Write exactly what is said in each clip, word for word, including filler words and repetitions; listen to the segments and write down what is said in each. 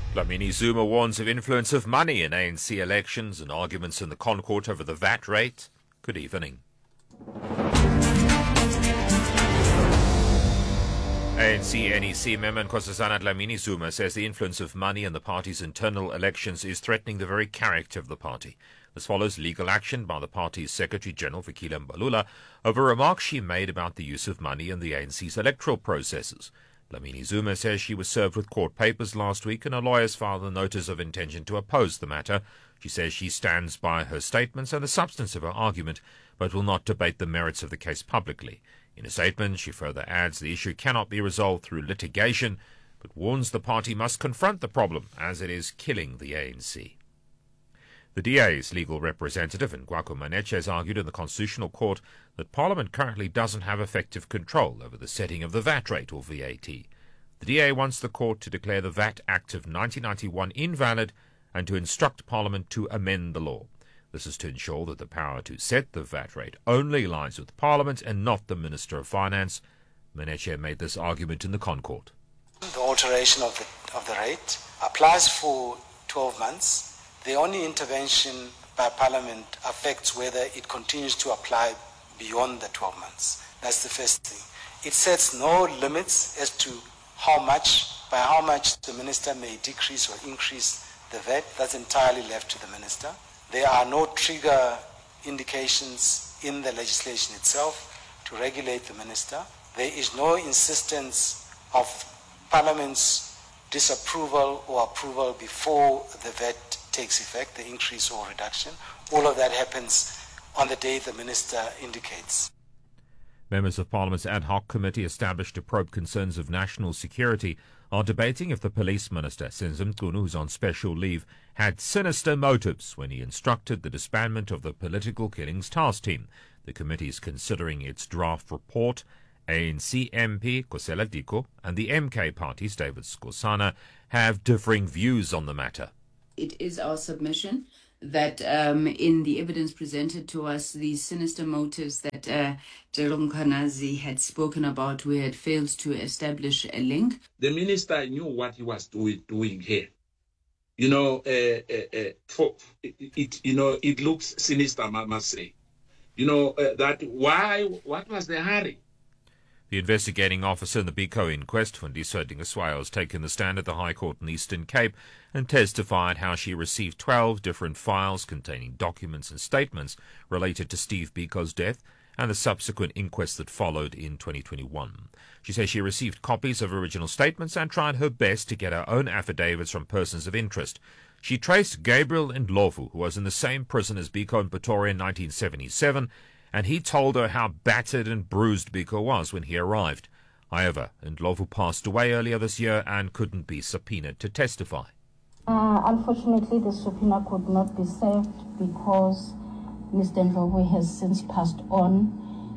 Dlamini Zuma warns of influence of money in A N C elections and arguments in the Concourt over the V A T rate. Good evening. A N C N E C member Nkosazana Dlamini Zuma says the influence of money in the party's internal elections is threatening the very character of the party. This follows legal action by the party's Secretary-General Fikile Mbalula over remarks she made about the use of money in the A N C's electoral processes. Dlamini Zuma says she was served with court papers last week and her lawyers filed a notice of intention to oppose the matter. She says she stands by her statements and the substance of her argument, but will not debate the merits of the case publicly. In a statement, she further adds the issue cannot be resolved through litigation, but warns the party must confront the problem as it is killing the A N C. The D A's legal representative, Ngwako Manetjie, has argued in the Constitutional Court that Parliament currently doesn't have effective control over the setting of the V A T rate, or V A T. The D A wants the court to declare the V A T Act of nineteen ninety-one invalid and to instruct Parliament to amend the law. This is to ensure that the power to set the V A T rate only lies with Parliament and not the Minister of Finance. Manetjie made this argument in the Concourt. The alteration of the, of the rate applies for twelve months. The only intervention by Parliament affects whether it continues to apply beyond the twelve months. That's the first thing. It sets no limits as to how much, by how much the Minister may decrease or increase the V A T. That's entirely left to the Minister. There are no trigger indications in the legislation itself to regulate the Minister. There is no insistence of Parliament's disapproval or approval before the V A T takes effect, the increase or reduction. All of that happens on the day the Minister indicates. Members of Parliament's ad hoc committee established to probe concerns of national security are debating if the police minister, Senzo Mchunu, who's on special leave, had sinister motives when he instructed the disbandment of the Political Killings Task Team. The committee is considering its draft report. A N C M P Khosela Diko and the M K party's David Skosana have differing views on the matter. It is our submission that um, in the evidence presented to us, the sinister motives that uh, Gerald Mkhwanazi had spoken about, we had failed to establish a link. The minister knew what he was doing, doing here. You know, uh, uh, uh, for, it, you know, it looks sinister, I must say. You know, uh, that why, what was the hurry? The investigating officer in the Biko inquest, Fundiswa Dingaswayo, has taken the stand at the High Court in the Eastern Cape and testified how she received twelve different files containing documents and statements related to Steve Biko's death and the subsequent inquest that followed in twenty twenty-one. She says she received copies of original statements and tried her best to get her own affidavits from persons of interest. She traced Gabriel Ndlovu, who was in the same prison as Biko in Pretoria in nineteen seventy-seven, and he told her how battered and bruised Biko was when he arrived. However, Ndlovu passed away earlier this year and couldn't be subpoenaed to testify. Uh, unfortunately, the subpoena could not be served because Mister Ndlovu has since passed on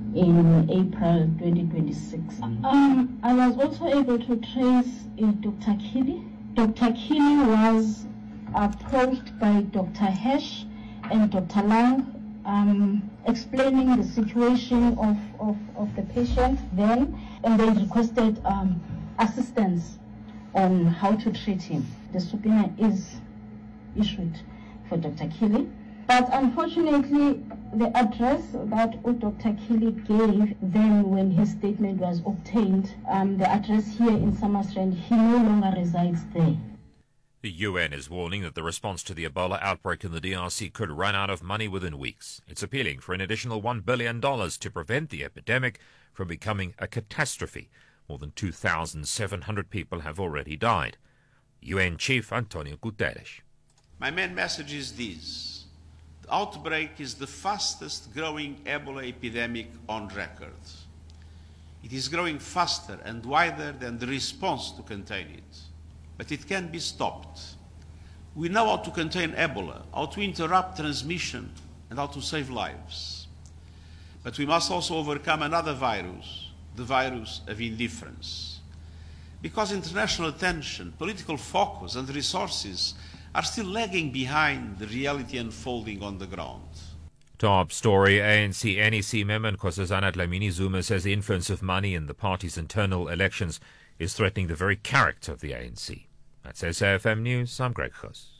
in April twenty twenty-six. Um, I was also able to trace uh, Doctor Kili. Doctor Kili was approached by Doctor Hesh and Doctor Lang, Um, explaining the situation of, of, of the patient then, and they requested um, assistance on how to treat him. The subpoena is issued for Doctor Kili, but unfortunately the address that Doctor Kili gave then when his statement was obtained, um, the address here in Summersrand, he no longer resides there. The U N is warning that the response to the Ebola outbreak in the D R C could run out of money within weeks. It's appealing for an additional one billion dollars to prevent the epidemic from becoming a catastrophe. More than two thousand seven hundred people have already died. U N Chief Antonio Guterres. My main message is this. The outbreak is the fastest growing Ebola epidemic on record. It is growing faster and wider than the response to contain it. But it can be stopped. We know how to contain Ebola, how to interrupt transmission, and how to save lives. But we must also overcome another virus, the virus of indifference. Because international attention, political focus, and resources are still lagging behind the reality unfolding on the ground. Top story. A N C N E C member Nkosazana Dlamini Zuma says the influence of money in the party's internal elections is threatening the very character of the A N C. That's S A F M News. I'm Greg Goss.